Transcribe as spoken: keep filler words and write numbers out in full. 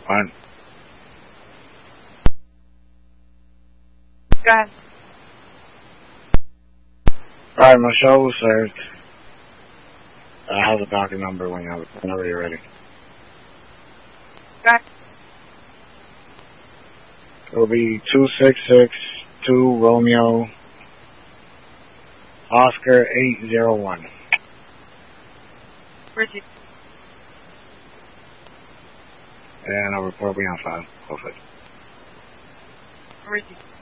Fine. Go ahead. Alright, Michelle was served. I have the docket number when you're, whenever you're ready. Go ahead. It'll be two six six two Romeo Oscar eight zero one. Richie. And I'll report me on file. Hopefully. Richie.